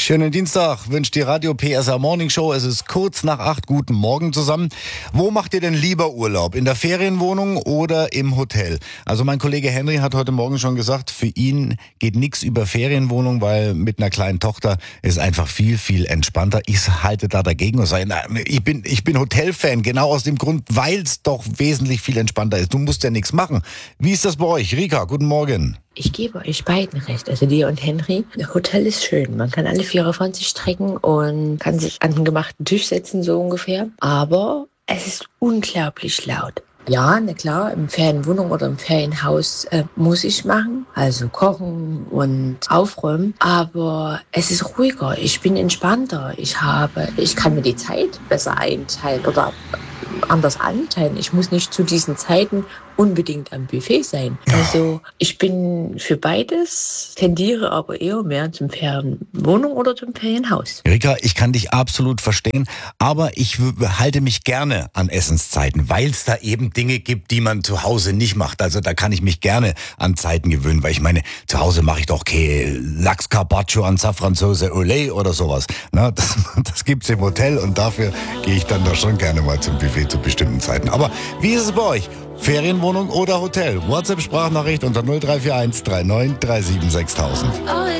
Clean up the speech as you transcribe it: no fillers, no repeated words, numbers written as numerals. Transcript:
Schönen Dienstag wünscht die Radio PSR Morning Show. Es ist kurz nach 8. Guten Morgen zusammen. Wo macht ihr denn lieber Urlaub? In der Ferienwohnung oder im Hotel? Also mein Kollege Henry hat heute Morgen schon gesagt, für ihn geht nichts über Ferienwohnung, weil mit einer kleinen Tochter ist einfach viel, viel entspannter. Ich halte da dagegen und sage, ich bin Hotelfan, genau aus dem Grund, weil es doch wesentlich viel entspannter ist. Du musst ja nichts machen. Wie ist das bei euch? Rika, guten Morgen. Ich gebe euch beiden recht, also dir und Henry. Das Hotel ist schön. Man kann alle Viere von sich strecken und kann sich an den gemachten Tisch setzen, so ungefähr. Aber es ist unglaublich laut. Ja, na klar, im Ferienwohnung oder im Ferienhaus muss ich machen, also kochen und aufräumen. Aber es ist ruhiger, ich bin entspannter. Ich kann mir die Zeit besser einteilen oder anders anteilen. Ich muss nicht zu diesen Zeiten unbedingt am Buffet sein. Also ich bin für beides, tendiere aber eher mehr zum Ferienwohnung oder zum Ferienhaus. Rika, ich kann dich absolut verstehen, aber ich halte mich gerne an Essenszeiten, weil es da eben Dinge gibt, die man zu Hause nicht macht. Also da kann ich mich gerne an Zeiten gewöhnen, weil ich meine, zu Hause mache ich doch Lachs Carpaccio an Safransauce Olé oder sowas. Na, das gibt's im Hotel und dafür gehe ich dann doch schon gerne mal zum Buffet zu bestimmten Zeiten. Aber wie ist es bei euch? Ferienwohnung oder Hotel? WhatsApp-Sprachnachricht unter 0341 39 37 6000.